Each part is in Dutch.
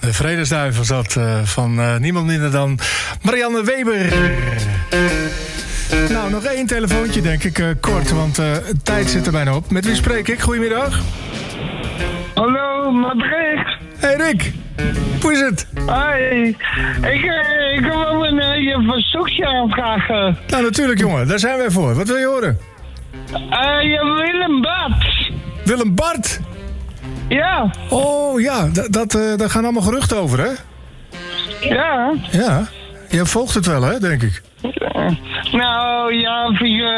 De Vredesduif was dat van niemand minder dan Marianne Weber. Nou, nog 1 telefoontje denk ik, kort, want tijd zit er bijna op. Met wie spreek ik? Goedemiddag. Hallo, met Rick. Hey Rick, hoe is het? Hoi, ik wil je verzoekje aanvragen. Nou, natuurlijk jongen, daar zijn wij voor. Wat wil je horen? Je Willem Bart. Willem Bart? Ja. Oh ja, daar gaan allemaal geruchten over, hè? Ja. Ja, je volgt het wel, hè, denk ik. Nou, ja,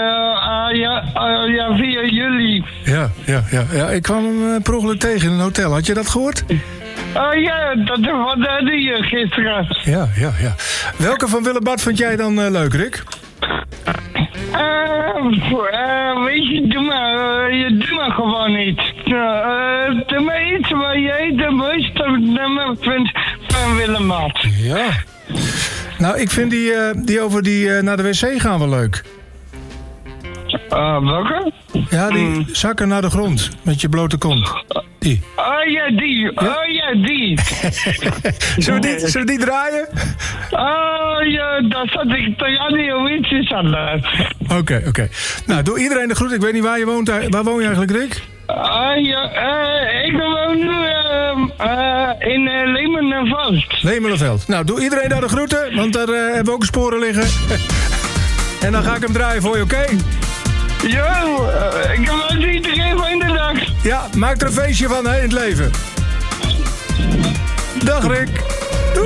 via jullie. Ja, ik kwam hem per ongeluk tegen in een hotel. Had je dat gehoord? Ja, dat was die gisteren. Ja. Welke van Willem Bart vond jij dan leuk, Rick? Weet je, doe maar gewoon niet. Doe maar iets waar jij de mooiste nummer vindt van Willem Bart. Ja. Nou, ik vind die over die naar de wc gaan wel leuk. Welke? Ja, die zakken naar de grond met je blote kont. Die. Oh ja, die. Ja? Oh ja, die. Zullen we die draaien? Oh ja, daar zat ik te radio ietsjes aan. Oké. Nou, doe iedereen de groet. Ik weet niet waar je woont. Waar woon je eigenlijk, Rick? Ik woon nu in Lemelenveld. Lemelenveld. Nou, doe iedereen daar de groeten, want daar hebben we ook sporen liggen. En dan ga ik hem draaien voor je, oké? Yo, ik wens iedereen van de dag. Ja, maak er een feestje van, hè, in het leven. Dag, Rick.